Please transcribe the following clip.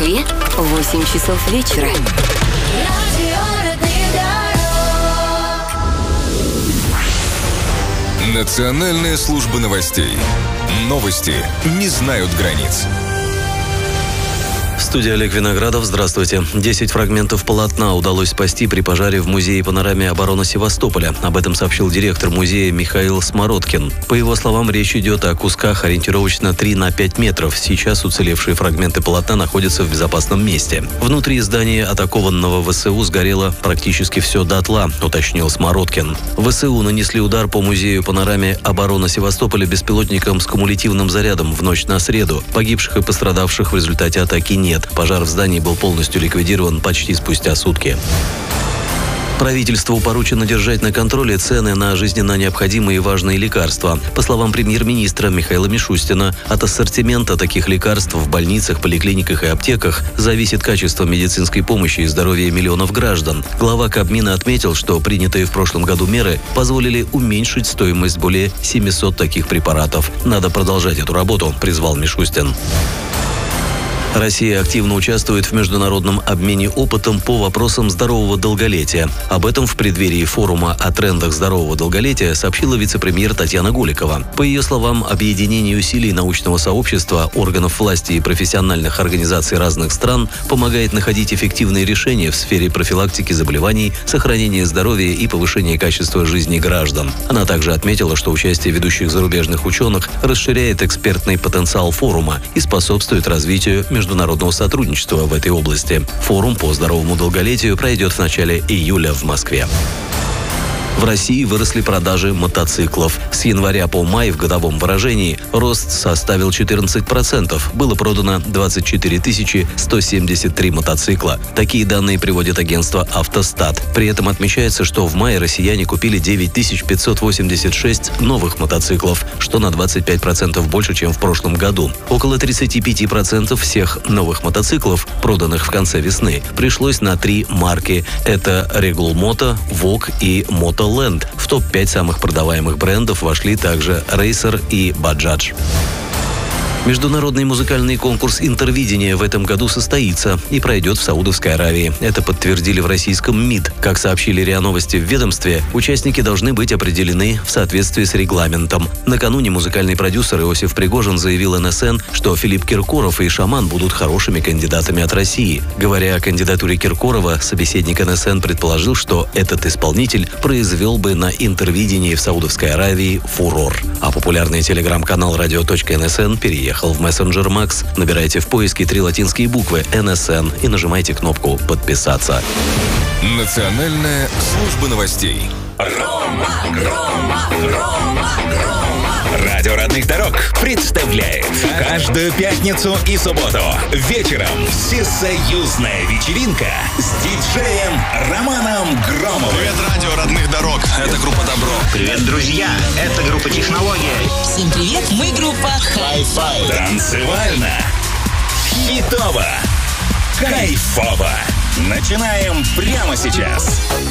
Москве 8 часов вечера. Национальная служба новостей. Новости не знают границ. В студии Олег Виноградов. Здравствуйте. 10 фрагментов полотна удалось спасти при пожаре в Музее панорамы обороны Севастополя. Об этом сообщил директор музея Михаил Смородкин. По его словам, речь идет о кусках ориентировочно 3 на 5 метров. Сейчас уцелевшие фрагменты полотна находятся в безопасном месте. Внутри здания атакованного ВСУ сгорело практически все дотла, уточнил Смородкин. ВСУ нанесли удар по Музею панорамы обороны Севастополя беспилотником с кумулятивным зарядом в ночь на среду. Погибших и пострадавших в результате атаки нет. Пожар в здании был полностью ликвидирован почти спустя сутки. Правительству поручено держать на контроле цены на жизненно необходимые и важные лекарства. По словам премьер-министра Михаила Мишустина, от ассортимента таких лекарств в больницах, поликлиниках и аптеках зависит качество медицинской помощи и здоровье миллионов граждан. Глава Кабмина отметил, что принятые в прошлом году меры позволили уменьшить стоимость более 700 таких препаратов. Надо продолжать эту работу, призвал Мишустин. Россия активно участвует в международном обмене опытом по вопросам здорового долголетия. Об этом в преддверии форума о трендах здорового долголетия сообщила вице-премьер Татьяна Голикова. По ее словам, объединение усилий научного сообщества, органов власти и профессиональных организаций разных стран помогает находить эффективные решения в сфере профилактики заболеваний, сохранения здоровья и повышения качества жизни граждан. Она также отметила, что участие ведущих зарубежных ученых расширяет экспертный потенциал форума и способствует развитию международного сотрудничества в этой области. Форум по здоровому долголетию пройдет в начале июля в Москве. В России выросли продажи мотоциклов. С января по май в годовом выражении рост составил 14%. Было продано 24 173 мотоцикла. Такие данные приводит агентство «Автостат». При этом отмечается, что в мае россияне купили 9 586 новых мотоциклов, что на 25% больше, чем в прошлом году. Около 35% всех новых мотоциклов, проданных в конце весны, пришлось на 3 марки. Это Regal Moto, Vogue и Moto Land. В топ-5 самых продаваемых брендов вошли также Racer и Bajaj. Международный музыкальный конкурс «Интервидение» в этом году состоится и пройдет в Саудовской Аравии. Это подтвердили в российском МИД. Как сообщили РИА Новости в ведомстве, участники должны быть определены в соответствии с регламентом. Накануне музыкальный продюсер Иосиф Пригожин заявил НСН, что Филипп Киркоров и Шаман будут хорошими кандидатами от России. Говоря о кандидатуре Киркорова, собеседник НСН предположил, что этот исполнитель произвел бы на «Интервидении» в Саудовской Аравии фурор. А популярный телеграм-канал radio.nsn переехал в мессенджер Макс. Набирайте в поиске 3 латинские буквы «НСН» и нажимайте кнопку «Подписаться». Национальная служба новостей. Рома. Радио родных дорог представляет каждую пятницу и субботу вечером всесоюзная вечеринка с диджеем Романом Громовым. Привет, радио родных дорог. Это группа Добро. Привет, друзья. Это группа Технология. Всем привет, мы группа Hi-Fi. Танцевально, хитово, кайфово. Начинаем прямо сейчас.